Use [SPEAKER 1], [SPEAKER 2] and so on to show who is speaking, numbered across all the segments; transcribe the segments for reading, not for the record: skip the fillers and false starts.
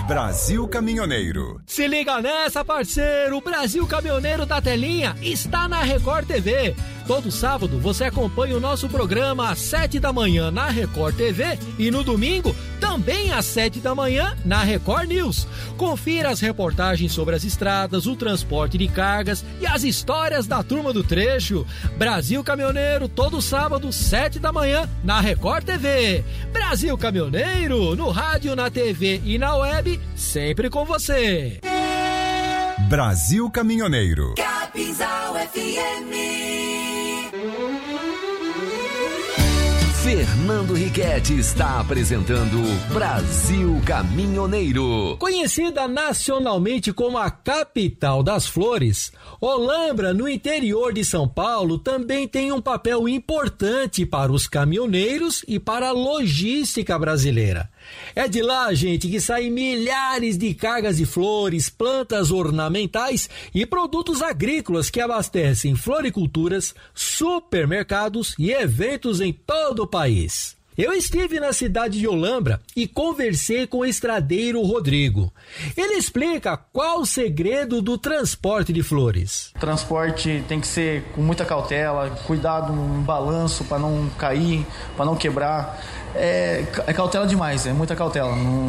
[SPEAKER 1] Brasil Caminhoneiro.
[SPEAKER 2] Se liga nessa, parceiro! O Brasil Caminhoneiro da Telinha está na Record TV. Todo sábado você acompanha o nosso programa às 7 da manhã na Record TV e no domingo também às 7 da manhã na Record News. Confira as reportagens sobre as estradas, o transporte de cargas e as histórias da turma do trecho. Brasil Caminhoneiro, todo sábado, 7 da manhã na Record TV. Brasil Caminhoneiro, no rádio, na TV e na web, sempre com você.
[SPEAKER 1] Brasil Caminhoneiro.
[SPEAKER 3] Capinzal FM.
[SPEAKER 4] Fernando Riquetti está apresentando Brasil Caminhoneiro.
[SPEAKER 2] Conhecida nacionalmente como a capital das flores, Olambra, no interior de São Paulo, também tem um papel importante para os caminhoneiros e para a logística brasileira. É de lá, gente, que saem milhares de cargas de flores, plantas ornamentais e produtos agrícolas que abastecem floriculturas, supermercados e eventos em todo o país. Eu estive na cidade de Olambra e conversei com o estradeiro Rodrigo. Ele explica qual o segredo do transporte de flores.
[SPEAKER 5] O transporte tem que ser com muita cautela, cuidado no balanço para não cair, para não quebrar. É cautela demais, é muita cautela.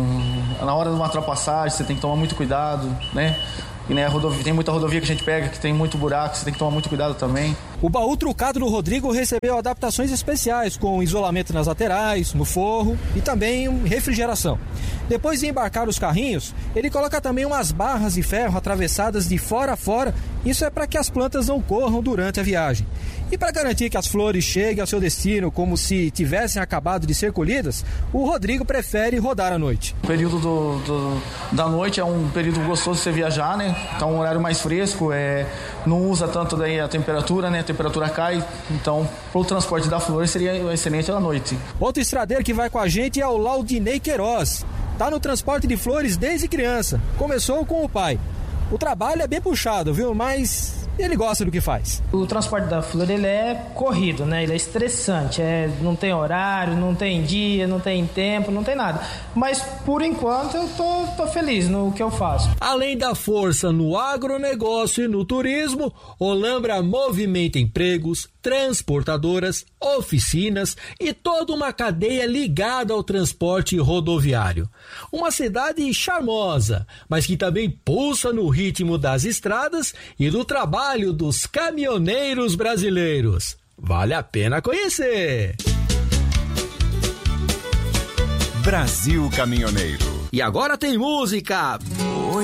[SPEAKER 5] Na hora de uma ultrapassagem você tem que tomar muito cuidado, né? E, né, tem muita rodovia que a gente pega que tem muito buraco, você tem que tomar muito cuidado também.
[SPEAKER 6] O baú trucado do Rodrigo recebeu adaptações especiais com isolamento nas laterais, no forro e também refrigeração. Depois de embarcar os carrinhos, ele coloca também umas barras de ferro atravessadas de fora a fora. Isso é para que as plantas não corram durante a viagem. E para garantir que as flores cheguem ao seu destino como se tivessem acabado de ser colhidas, o Rodrigo prefere rodar à noite.
[SPEAKER 5] O período da noite é um período gostoso de você viajar, né? Então um horário mais fresco, não usa tanto daí a temperatura, né? A temperatura cai, então para o transporte da flor seria excelente à noite.
[SPEAKER 6] Outro estradeiro que vai com a gente é o Laudinei Queiroz. Tá no transporte de flores desde criança. Começou com o pai. O trabalho é bem puxado, viu? Mas ele gosta do que faz.
[SPEAKER 7] O transporte da flor, ele é corrido, né? Ele é estressante. Não tem horário, não tem dia, não tem tempo, não tem nada. Mas, por enquanto, eu tô feliz no que eu faço.
[SPEAKER 2] Além da força no agronegócio e no turismo, Olambra movimenta empregos, transportadoras, oficinas e toda uma cadeia ligada ao transporte rodoviário. Uma cidade charmosa, mas que também pulsa no ritmo das estradas e do trabalho dos caminhoneiros brasileiros. Vale a pena conhecer!
[SPEAKER 1] Brasil Caminhoneiro.
[SPEAKER 2] E agora tem música!